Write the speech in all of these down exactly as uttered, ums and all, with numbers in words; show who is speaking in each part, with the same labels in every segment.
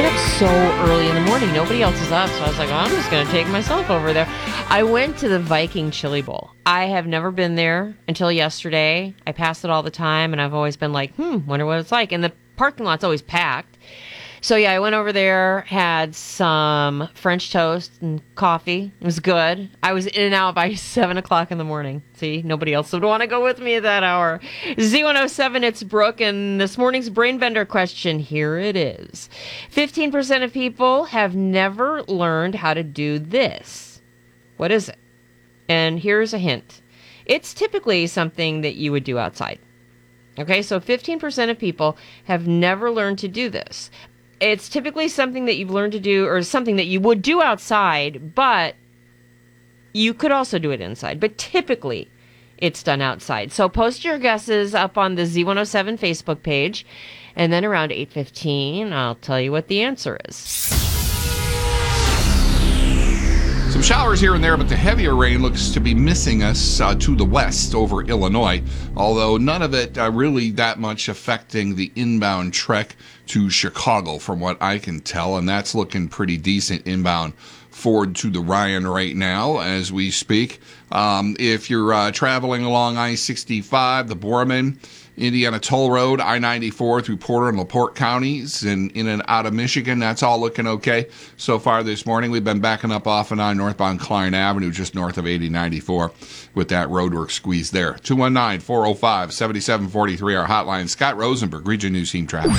Speaker 1: up so early in the morning. Nobody else is up. So I was like, well, I'm just going to take myself over there. I went to the Viking Chili Bowl. I have never been there until yesterday. I pass it all the time, and I've always been like, hmm, wonder what it's like. And the parking lot's always packed. So, yeah, I went over there, had some French toast and coffee. It was good. I was in and out by seven o'clock in the morning. See, nobody else would want to go with me at that hour. Z one oh seven, it's Brooke, and this morning's Brain Bender question, here it is. fifteen percent of people have never learned how to do this. What is it? And here's a hint. It's typically something that you would do outside. Okay, so fifteen percent of people have never learned to do this. It's typically something that you've learned to do or something that you would do outside, but you could also do it inside. But typically, it's done outside. So post your guesses up on the Z one oh seven Facebook page, and then around eight fifteen, I'll tell you what the answer is.
Speaker 2: Some showers here and there, but the heavier rain looks to be missing us uh, to the west over Illinois, although none of it uh, really that much affecting the inbound trek to Chicago from what I can tell, and that's looking pretty decent inbound forward to the Ryan right now as we speak. Um, if you're uh, traveling along I sixty-five, the Borman, Indiana Toll Road, I ninety-four through Porter and LaPorte counties, and in and out of Michigan, that's all looking okay so far this morning. We've been backing up off and on northbound Klein Avenue, just north of eighty ninety-four, with that roadwork squeeze there. two one nine, four oh five, seven seven four three, our hotline. Scott Rosenberg, Region News Team Traffic.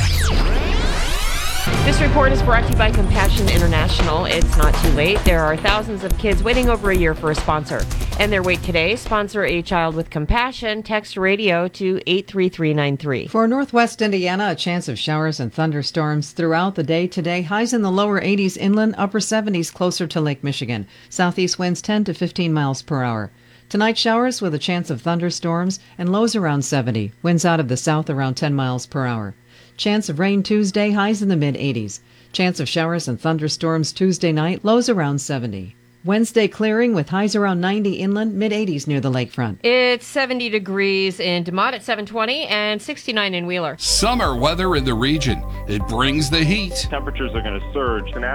Speaker 1: This report is brought to you by Compassion International. It's not too late. There are thousands of kids waiting over a year for a sponsor. And their wait today. Sponsor a child with compassion. Text radio to eight three three nine three.
Speaker 3: For northwest Indiana, a chance of showers and thunderstorms throughout the day today. Highs in the lower eighties inland, upper seventies closer to Lake Michigan. Southeast winds ten to fifteen miles per hour. Tonight, showers with a chance of thunderstorms and lows around seventy. Winds out of the south around ten miles per hour. Chance of rain Tuesday, highs in the mid-eighties. Chance of showers and thunderstorms Tuesday night, lows around seventy. Wednesday clearing with highs around ninety inland, mid-eighties near the lakefront.
Speaker 1: It's seventy degrees in DeMott at seven twenty and sixty-nine in Wheeler.
Speaker 2: Summer weather in the region. It brings the heat.
Speaker 4: Temperatures are going to surge.